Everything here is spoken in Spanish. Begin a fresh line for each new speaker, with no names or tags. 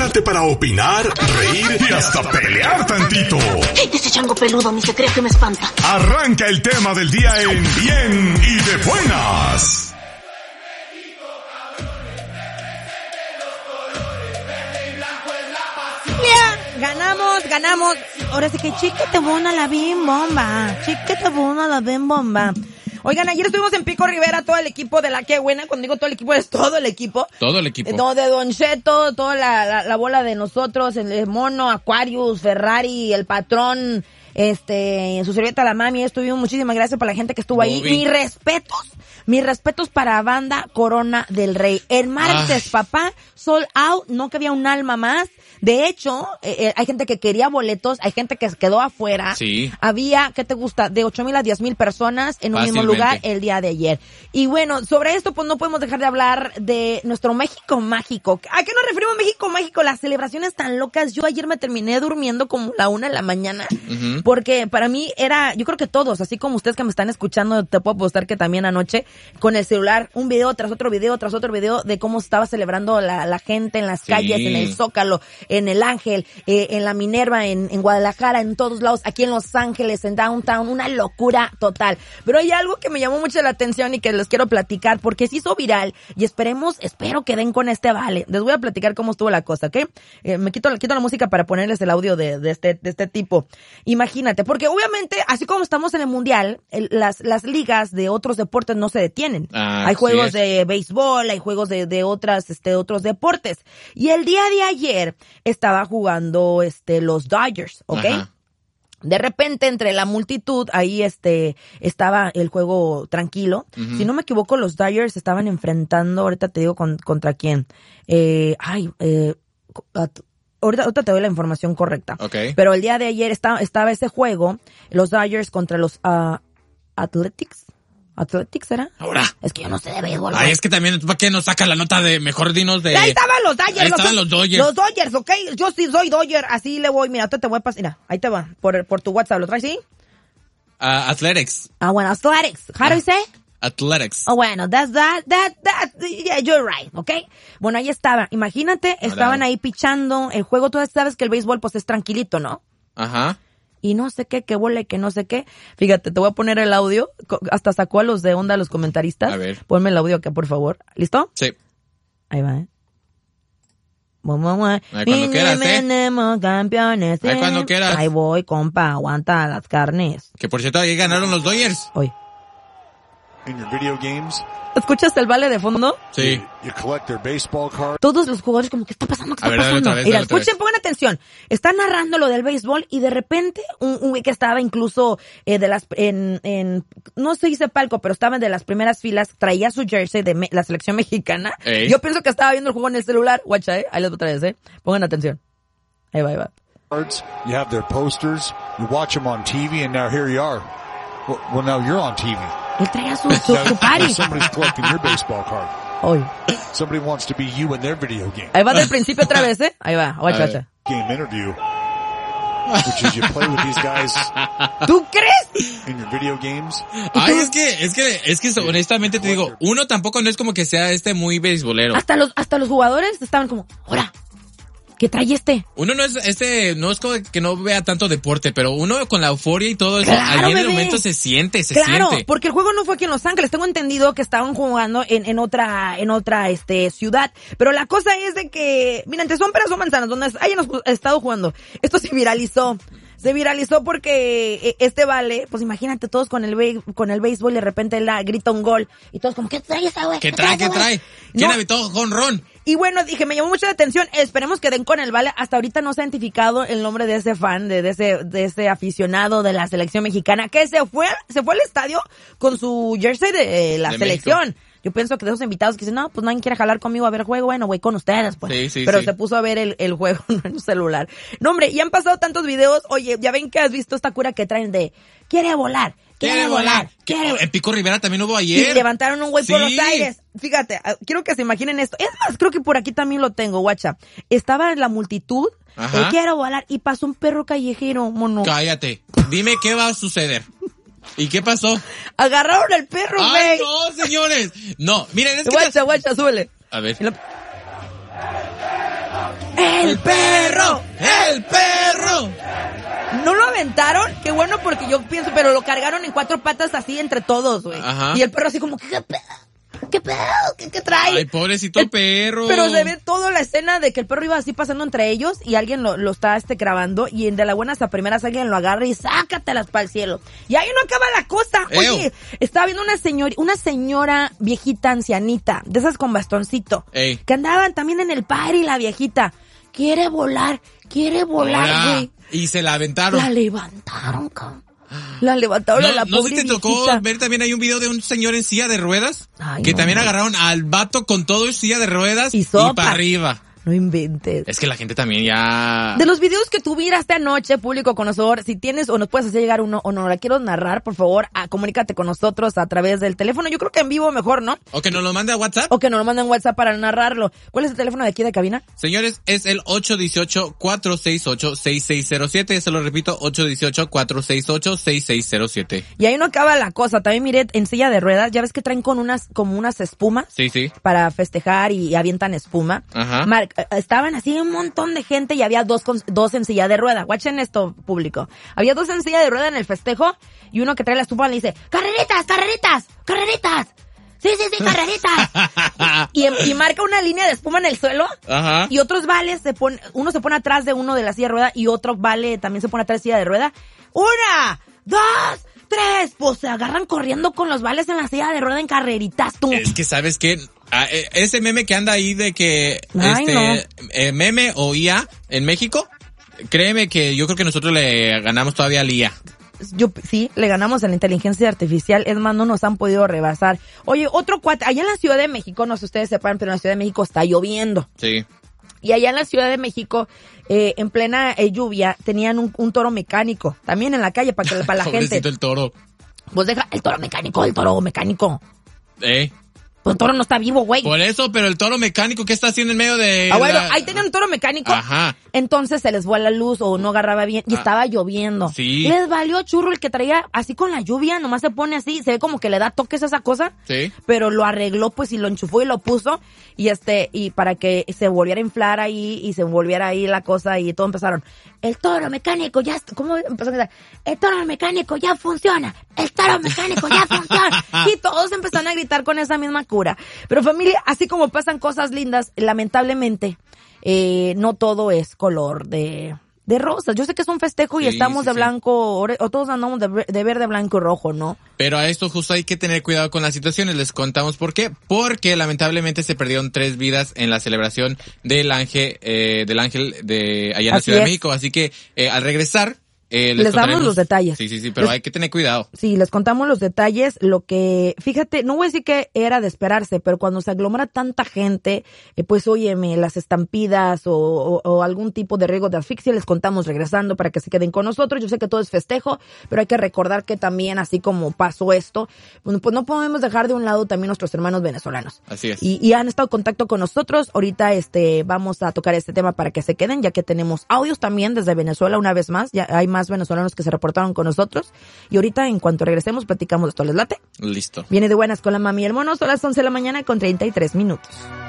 Prepárate para opinar, reír y hasta pelear tantito.
Ese chango peludo ni se cree que me espanta.
Arranca el tema del día en Bien y de Buenas.
Ganamos. Ahora sí que chiquete buena la bien bomba. Oigan, ayer estuvimos en Pico Rivera, todo el equipo de La Que Buena. Cuando digo todo el equipo, es todo el equipo.
Todo el equipo.
Todo de Don Cheto, toda la bola de nosotros, el Mono, Aquarius, Ferrari, el patrón, su servilleta la mami. Estuvimos, muchísimas gracias para la gente que estuvo ahí. Mis respetos para Banda Corona del Rey. El martes, papá, sold out, no que había un alma más. De hecho, hay gente que quería boletos, hay gente que se quedó afuera.
Sí.
Había, ¿qué te gusta? De 8,000 a 10,000 personas en un mismo lugar el día de ayer. Y bueno, sobre esto pues no podemos dejar de hablar de nuestro México mágico. ¿A qué nos referimos México mágico? Las celebraciones tan locas. Yo ayer me terminé durmiendo como la 1 de la mañana. Uh-huh. Porque para mí era, yo creo que todos, así como ustedes que me están escuchando, te puedo apostar que también anoche, con el celular, un video tras otro video de cómo estaba celebrando la gente en las calles, en el Zócalo, en el Ángel, en la Minerva, en Guadalajara, en todos lados, aquí en Los Ángeles, en Downtown, una locura total. Pero hay algo que me llamó mucho la atención y que les quiero platicar porque se hizo viral y espero que den con este vale. Les voy a platicar cómo estuvo la cosa, ¿ok? Me quito la música para ponerles el audio de este tipo. Imagínate, porque obviamente, así como estamos en el Mundial, las ligas de otros deportes no se detienen. Hay juegos de béisbol, hay juegos de otros deportes. Y el día de ayer estaba jugando los Dodgers, ¿ok? Ajá. De repente, entre la multitud, ahí estaba el juego tranquilo. Uh-huh. Si no me equivoco, los Dodgers estaban enfrentando, ahorita te digo contra quién. Ahorita te doy la información correcta. Okay. Pero el día de ayer estaba ese juego, los Dodgers contra los Athletics. ¿Athletics era?
Ahora.
Es que yo no sé de béisbol.
Ay, es que también, ¿para qué nos saca la nota de mejor dinos de...?
Ahí estaban los Dodgers.
Ahí estaban los Dodgers.
Los Dodgers, ¿ok? Yo sí soy Dodger, así le voy. Mira, te voy a pasar. Mira, ahí te va, por tu WhatsApp. ¿Lo traes, sí?
Athletics.
Bueno, Athletics. How do you say?
Athletics.
Oh, bueno, yeah, you're right, ¿ok? Bueno, ahí estaba. Imagínate, estaban ahí pichando el juego. Tú sabes que el béisbol, pues, es tranquilito, ¿no?
Ajá.
Y no sé qué bola y que no sé qué. Fíjate, te voy a poner el audio. Hasta sacó a los de onda, a los comentaristas.
A ver.
Ponme el audio acá, por favor. ¿Listo?
Sí.
Ahí va,
Ahí cuando quieras,
campeones,
Ahí cuando quieras.
Ahí voy, compa, aguanta las carnes.
Que por cierto, ahí ganaron los Dodgers.
Hoy.
In your video games.
¿Escuchas el vale de fondo?
Sí.
You collect their baseball cards.
Todos los jugadores como, ¿qué está pasando? ¿Qué está pasando? Mira, escuchen, pongan atención. Está narrando lo del béisbol y de repente un güey que estaba incluso no se dice palco, pero estaba de las primeras filas, traía su jersey de la selección mexicana. Ey. Yo pienso que estaba viendo el juego en el celular. Guacha, ahí les otra vez, Pongan atención. Ahí va.
You have their posters. You watch them on TV and now here you are. Well, now you're on TV.
Él traía su party.
Somebody's collecting your baseball card.
Hoy.
Somebody wants to be you in their video game.
Ahí va del principio otra vez, Ahí va, guacha.
Game interview. Which is you play with these guys.
¿Tú crees?
In your video games.
Ay, es que honestamente te digo, uno tampoco no es como que sea muy beisbolero.
Hasta los jugadores estaban como, ¡ahora! ¿Qué trae
Uno no es como que no vea tanto deporte, pero uno con la euforia y todo eso,
claro,
ahí en el momento se siente.
Claro, porque el juego no fue aquí en Los Ángeles. Tengo entendido que estaban jugando en otra ciudad. Pero la cosa es de que, mira, entre son peras o manzanas, donde hayan estado jugando. Esto se viralizó. Se viralizó porque vale, pues imagínate todos con el béisbol y de repente él grita un gol y todos como, ¿qué trae esa güey?
¿Qué trae? ¿Quién habitó jonrón?
Y bueno, dije, me llamó mucho la atención, esperemos que den con el vale. Hasta ahorita no se ha identificado el nombre de ese fan, de ese aficionado de la selección mexicana que se fue al estadio con su jersey de la selección. México. Yo pienso que de esos invitados que dicen, no, pues nadie quiere jalar conmigo a ver juego, bueno, güey, con ustedes, pues.
Sí,
pero se puso a ver el juego en su celular. No, hombre, y han pasado tantos videos. Oye, ya ven que has visto esta cura que traen de, quiere volar.
En Pico Rivera también hubo ayer.
Y levantaron un güey por los aires. Fíjate, quiero que se imaginen esto. Es más, creo que por aquí también lo tengo, guacha. Estaba en la multitud, quiero volar, y pasó un perro callejero, mono.
Cállate, dime qué va a suceder. ¿Y qué pasó?
Agarraron al perro, güey.
¡Ay, no, señores! No, miren, es que...
Guacha, súbele.
A ver.
¡El perro!
¡El perro!
¿No lo aventaron? Qué bueno, porque yo pienso, pero lo cargaron en 4 patas así entre todos, güey.
Ajá.
Y el perro así como, ¿qué pedo? ¿Qué pedo? ¿Qué trae?
Ay, pobrecito el perro.
Pero se ve toda la escena de que el perro iba así pasando entre ellos y alguien lo está grabando y de la buenas a primeras alguien lo agarra y sácatelas para el cielo. Y ahí no acaba la cosa. Oye, estaba viendo una señora viejita ancianita, de esas con bastoncito, que andaban también en el party, la viejita. Quiere volar, güey.
Y se la aventaron.
La levantaron, cabrón. La levantaron a la pobre
¿No se te tocó
viejita.
ver también hay un video de un señor en silla de ruedas?
Ay,
que
no,
también
no.
agarraron al vato con todo en silla de ruedas
Y
y
sopa.
para arriba.
No inventes.
Es que la gente también ya...
De los videos que tú miraste anoche, público conocedor, si tienes o nos puedes hacer llegar uno o no la quiero narrar, por favor, comunícate con nosotros a través del teléfono. Yo creo que en vivo mejor, ¿no?
O que nos lo mande a WhatsApp.
O que nos lo manden en WhatsApp para narrarlo. ¿Cuál es el teléfono de aquí de cabina?
Señores, es el 818-468-6607. Se lo repito, 818-468-6607.
Y ahí no acaba la cosa. También miré en silla de ruedas, ya ves que traen como unas espumas.
Sí, sí.
Para festejar y avientan espuma.
Ajá.
Estaban así un montón de gente y había dos en silla de rueda. Watchen esto, público. Había 2 en silla de rueda en el festejo y uno que trae la espuma le dice, ¡carreritas! Sí, carreritas. y marca una línea de espuma en el suelo.
Ajá.
Y otros vales uno se pone atrás de uno de la silla de rueda y otro vale también se pone atrás de silla de rueda. 1, 2, 3. Pues se agarran corriendo con los vales en la silla de rueda en carreritas, tú.
Es que, ¿sabes qué? Ese meme que anda ahí de que, meme o IA en México, créeme que yo creo que nosotros le ganamos todavía al IA.
Sí, le ganamos a la inteligencia artificial, es más, no nos han podido rebasar. Oye, otro cuate, allá en la Ciudad de México, no sé si ustedes sepan, pero en la Ciudad de México está lloviendo.
Sí.
Y allá en la Ciudad de México, en plena lluvia, tenían un toro mecánico, también en la calle, para la gente.
Pobrecito el toro.
Pues deja, el toro mecánico. Pues el toro no está vivo, güey.
Por eso, pero el toro mecánico, ¿qué está haciendo en medio de...?
Bueno, ahí tenían un toro mecánico.
Ajá.
Entonces se les fue la luz o no agarraba bien y estaba lloviendo.
Sí.
Les valió churro el que traía así con la lluvia, nomás se pone así, se ve como que le da toques a esa cosa.
Sí.
Pero lo arregló pues y lo enchufó y lo puso y para que se volviera a inflar ahí y se volviera ahí la cosa y todo empezaron. El toro mecánico ya, ¿cómo empezó a gritar? El toro mecánico ya funciona. El toro mecánico ya funciona. Y todos empezaron a gritar con esa misma cura. Pero familia, así como pasan cosas lindas, lamentablemente, no todo es color de rosas. Yo sé que es un festejo y estamos de blanco, o todos andamos de verde, blanco y rojo, ¿no?
Pero a esto justo hay que tener cuidado con las situaciones. Les contamos por qué. Porque lamentablemente se perdieron 3 vidas en la celebración del ángel de allá en la Ciudad de México. Así que al regresar, les
damos los detalles.
Sí, pero hay que tener cuidado.
Sí, les contamos los detalles, fíjate, no voy a decir que era de esperarse, pero cuando se aglomera tanta gente, pues óyeme, las estampidas o algún tipo de riesgo de asfixia, les contamos regresando para que se queden con nosotros. Yo sé que todo es festejo, pero hay que recordar que también, así como pasó esto, pues no podemos dejar de un lado también nuestros hermanos venezolanos.
Así es.
Y han estado en contacto con nosotros. Ahorita vamos a tocar este tema para que se queden, ya que tenemos audios también desde Venezuela una vez más. Ya hay más venezolanos que se reportaron con nosotros. Y ahorita, en cuanto regresemos, platicamos de esto. ¿Les late?
Listo.
Viene de buenas con la mami y el mono. Son las 11 de la mañana con 33 minutos.